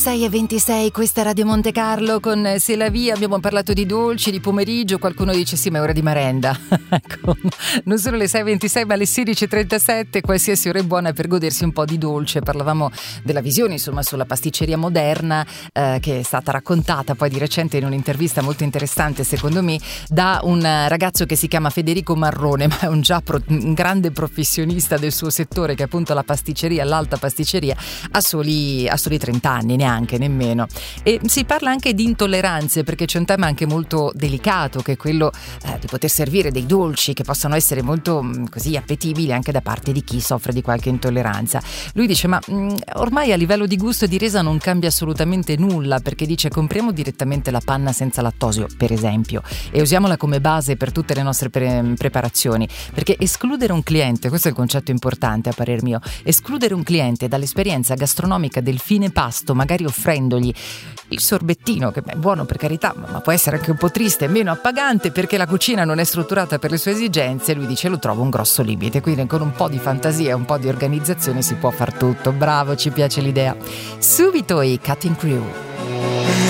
6:26, questa è Radio Monte Carlo con C'est la vie. Abbiamo parlato di dolci, di pomeriggio. Qualcuno dice sì, ma è ora di merenda. Ecco, non solo le 6:26 ma le 16:37, qualsiasi ora è buona per godersi un po' di dolce. Parlavamo della visione, insomma, sulla pasticceria moderna, che è stata raccontata poi di recente in un'intervista molto interessante, secondo me, da un ragazzo che si chiama Federico Marrone, ma è un grande professionista del suo settore, che è appunto la pasticceria, l'alta pasticceria, a soli 30 anni, neanche, nemmeno. E si parla anche di intolleranze, perché c'è un tema anche molto delicato, che è quello di poter servire dei dolci che possano essere molto così appetibili anche da parte di chi soffre di qualche intolleranza. Lui dice ma ormai a livello di gusto e di resa non cambia assolutamente nulla, perché dice compriamo direttamente la panna senza lattosio, per esempio, e usiamola come base per tutte le nostre preparazioni, perché escludere un cliente, questo è il concetto importante a parer mio, escludere un cliente dall'esperienza gastronomica del fine pasto, magari offrendogli il sorbettino, che è buono per carità, ma può essere anche un po' triste e meno appagante perché la cucina non è strutturata per le sue esigenze, lui dice lo trovo un grosso limite. Quindi con un po' di fantasia, un po' di organizzazione si può far tutto. Bravo, ci piace l'idea. Subito i Cutting Crew.